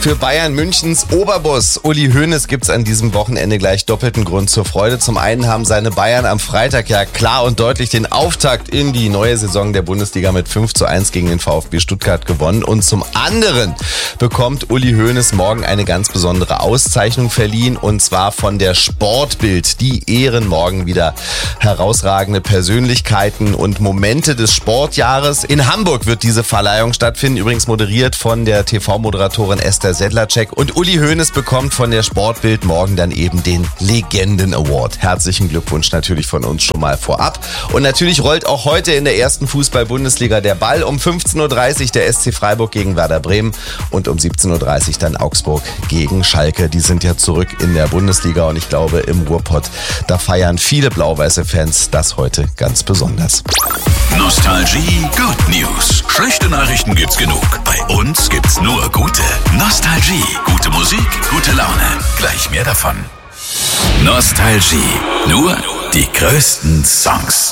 Für Bayern Münchens Oberboss Uli Hoeneß gibt's an diesem Wochenende gleich doppelten Grund zur Freude. Zum einen haben seine Bayern am Freitag ja klar und deutlich den Auftakt in die neue Saison der Bundesliga mit 5:1 gegen den VfB Stuttgart gewonnen. Und zum anderen bekommt Uli Hoeneß morgen eine ganz besondere Auszeichnung verliehen, und zwar von der Sportbild. Die ehren morgen wieder herausragende Persönlichkeiten und Momente des Sportjahres. In Hamburg wird diese Verleihung stattfinden, übrigens moderiert von der TV-Moderatorin Esther Sedlacek, und Uli Hoeneß bekommt von der Sportbild morgen dann eben den Legenden Award. Herzlichen Glückwunsch natürlich von uns schon mal vorab. Und natürlich rollt auch heute in der ersten Fußball-Bundesliga der Ball. Um 15:30 Uhr der SC Freiburg gegen Werder Bremen und um 17:30 Uhr dann Augsburg gegen Schalke. Die sind ja zurück in der Bundesliga, und ich glaube, im Ruhrpott, da feiern viele blau-weiße Fans das heute ganz besonders. Nostalgie Good News. Schlechte Nachrichten gibt's genug. Bei uns gibt's nur gute. Nostalgie. Gute Musik, gute Laune. Gleich mehr davon. Nostalgie. Nur die größten Songs.